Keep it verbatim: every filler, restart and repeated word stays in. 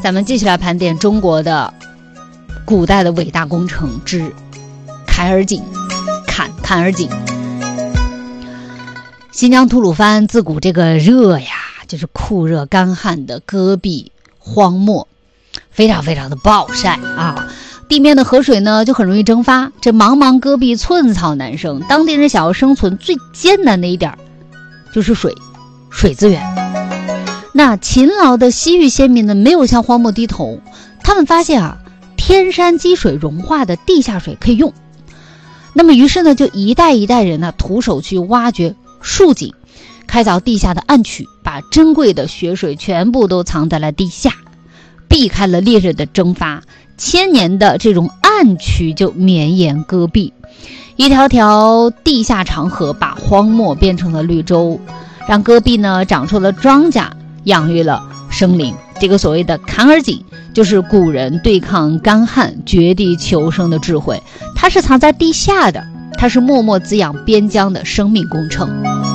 咱们继续来盘点中国的古代的伟大工程之坎儿井。坎坎儿井，新疆吐鲁番自古这个热呀，就是酷热干旱的戈壁荒漠，非常非常的暴晒啊。地面的河水呢就很容易蒸发，这茫茫戈壁寸草难生，当地人想要生存最艰难的一点就是水水资源。那勤劳的西域先民呢没有向荒漠低头，他们发现啊，天山积水融化的地下水可以用。那么于是呢就一代一代人呢徒手去挖掘竖井，开凿地下的暗渠，把珍贵的雪水全部都藏在了地下，避开了烈日的蒸发，千年的这种暗渠就绵延戈壁，一条条地下长河把荒漠变成了绿洲，让戈壁呢长出了庄稼，养育了生灵。这个所谓的坎儿井就是古人对抗干旱绝地求生的智慧，它是藏在地下的，它是默默滋养边疆的生命工程。